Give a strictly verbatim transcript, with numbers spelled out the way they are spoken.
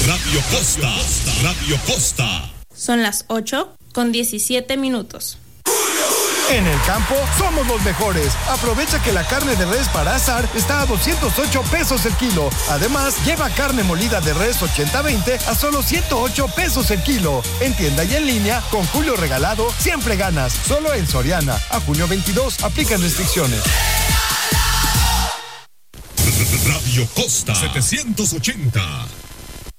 Radio Costa, Radio Costa. Son las ocho con diecisiete minutos. En el campo somos los mejores. Aprovecha que la carne de res para asar está a doscientos ocho pesos el kilo. Además, lleva carne molida de res ochenta veinte a solo ciento ocho pesos el kilo. En tienda y en línea, con Julio Regalado, siempre ganas. Solo en Soriana. A junio veintidós, aplican restricciones. Radio Costa setecientos ochenta.